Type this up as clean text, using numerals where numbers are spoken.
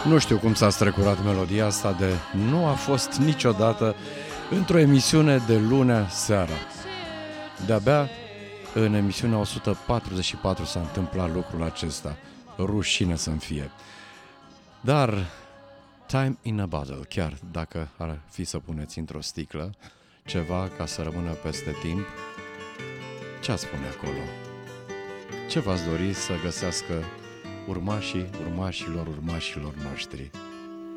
Nu știu cum s-a strecurat melodia asta de nu a fost niciodată într-o emisiune de lunea seara. De-abia în emisiunea 144 s-a întâmplat lucrul acesta. Rușine să-mi fie. Dar Time in a Bottle, chiar dacă ar fi să puneți într-o sticlă ceva ca să rămână peste timp, ce ați spune acolo? Ce v-ați dori să găsească urmașilor noștri?